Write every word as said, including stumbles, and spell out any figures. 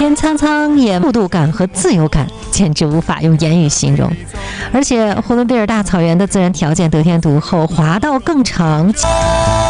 天苍苍，也速度感和自由感简直无法用言语形容。而且呼伦贝尔大草原的自然条件得天独厚，滑道更长。